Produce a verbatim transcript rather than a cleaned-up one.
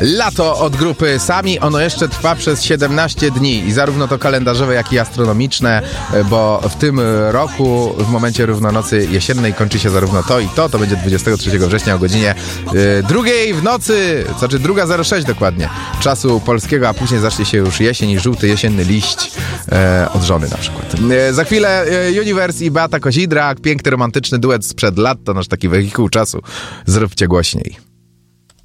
Lato od grupy Sami, ono jeszcze trwa przez siedemnaście dni i zarówno to kalendarzowe, jak i astronomiczne, bo w tym roku w momencie równonocy jesiennej kończy się zarówno to i to, to będzie dwudziestego trzeciego września o godzinie yy, drugiej w nocy, to znaczy druga zero sześć dokładnie, czasu polskiego, a później zacznie się już jesień i żółty jesienny liść yy, od żony na przykład. Yy, za chwilę yy, Universe i Beata Kozidrak, piękny romantyczny duet sprzed lat, to nasz taki wehikuł czasu. Zróbcie głośniej.